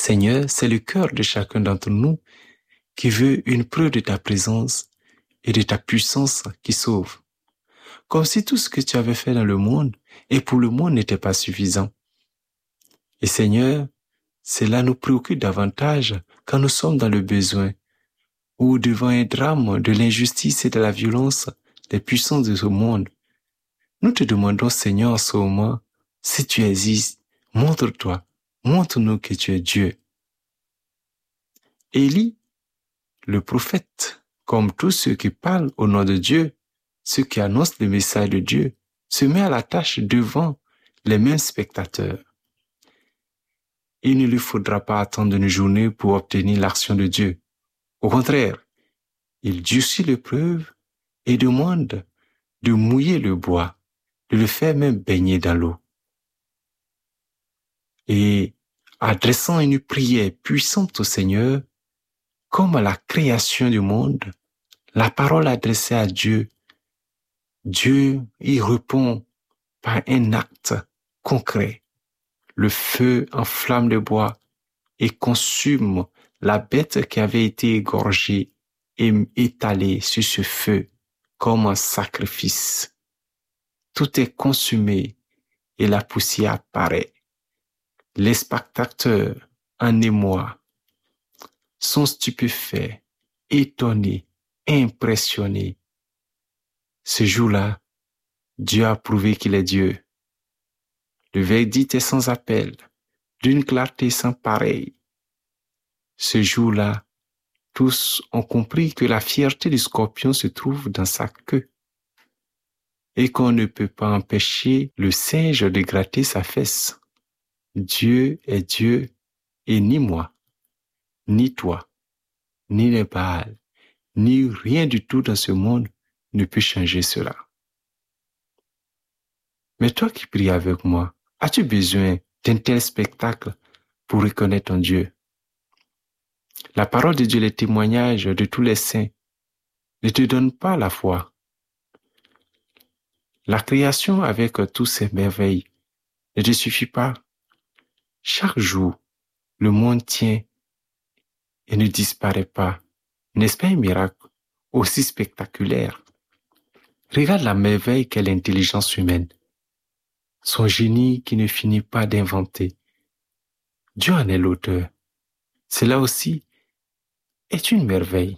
Seigneur, c'est le cœur de chacun d'entre nous qui veut une preuve de ta présence et de ta puissance qui sauve. Comme si tout ce que tu avais fait dans le monde et pour le monde n'était pas suffisant. Et Seigneur, cela nous préoccupe davantage quand nous sommes dans le besoin ou devant un drame de l'injustice et de la violence des puissances de ce monde. Nous te demandons, Seigneur, en ce moment, si tu existes, montre-toi, montre-nous que tu es Dieu. Élie, le prophète, comme tous ceux qui parlent au nom de Dieu, ceux qui annoncent le message de Dieu, se met à la tâche devant les mêmes spectateurs. Il ne lui faudra pas attendre une journée pour obtenir l'action de Dieu. Au contraire, il durcit l'épreuve et demande de mouiller le bois, de le faire même baigner dans l'eau. Et adressant une prière puissante au Seigneur, comme à la création du monde, la parole adressée à Dieu, Dieu y répond par un acte concret. Le feu enflamme le bois et consume la bête qui avait été égorgée et étalée sur ce feu comme un sacrifice. Tout est consumé et la poussière apparaît. Les spectateurs, en émoi, sont stupéfaits, étonnés, impressionnés. Ce jour-là, Dieu a prouvé qu'il est Dieu. Le verdict est sans appel, d'une clarté sans pareille. Ce jour-là, tous ont compris que la fierté du scorpion se trouve dans sa queue et qu'on ne peut pas empêcher le singe de gratter sa fesse. Dieu est Dieu et ni moi, ni toi, ni les Baals, ni rien du tout dans ce monde ne peut changer cela. Mais toi qui pries avec moi, as-tu besoin d'un tel spectacle pour reconnaître ton Dieu? La parole de Dieu, les témoignages de tous les saints, ne te donnent pas la foi. La création avec toutes ses merveilles ne te suffit pas. Chaque jour, le monde tient et ne disparaît pas. N'est-ce pas un miracle aussi spectaculaire? Regarde la merveille qu'est l'intelligence humaine, son génie qui ne finit pas d'inventer. Dieu en est l'auteur. Cela aussi est une merveille.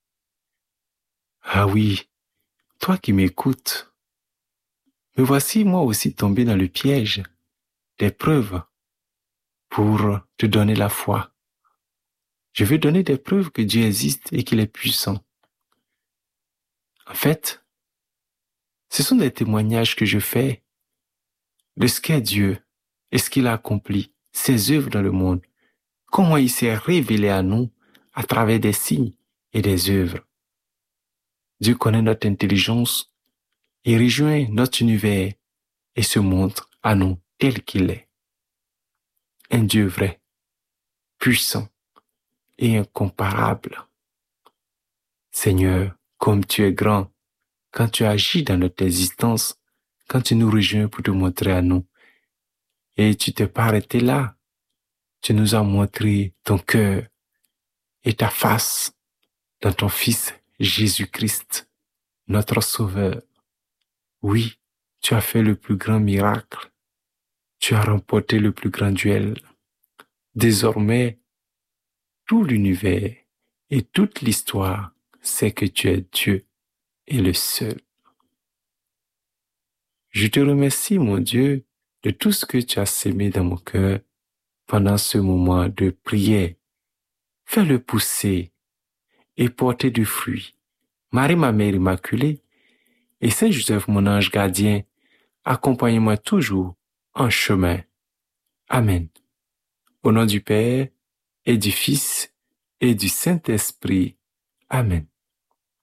Ah oui, toi qui m'écoutes, me voici moi aussi tombé dans le piège des preuves pour te donner la foi. Je veux donner des preuves que Dieu existe et qu'il est puissant. En fait, ce sont des témoignages que je fais de ce qu'est Dieu et ce qu'il a accompli, ses œuvres dans le monde, comment il s'est révélé à nous à travers des signes et des œuvres. Dieu connaît notre intelligence, il rejoint notre univers et se montre à nous tel qu'il est. Un Dieu vrai, puissant et incomparable. Seigneur, comme tu es grand, quand tu agis dans notre existence, quand tu nous rejoins pour te montrer à nous, et tu t'es pas arrêté là, tu nous as montré ton cœur et ta face dans ton Fils Jésus-Christ, notre Sauveur. Oui, tu as fait le plus grand miracle, tu as remporté le plus grand duel. Désormais, tout l'univers et toute l'histoire sait que tu es Dieu et le seul. Je te remercie, mon Dieu, de tout ce que tu as sémé dans mon cœur pendant ce moment de prière. Fais-le pousser et porter du fruit. Marie, ma mère immaculée, et Saint Joseph, mon ange gardien, accompagnez-moi toujours en chemin. Amen. Au nom du Père et du Fils et du Saint-Esprit. Amen.